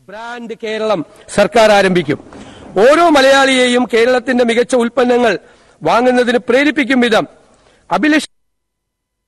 Brand Keralam സർക്കാർ ആരംഭിക്കും. ഓരോ മലയാളിയെയും കേരളത്തിന്റെ മികച്ച ഉൽപ്പന്നങ്ങൾ വാങ്ങുന്നതിന് പ്രേരിപ്പിക്കും വിധം അഭിലഷ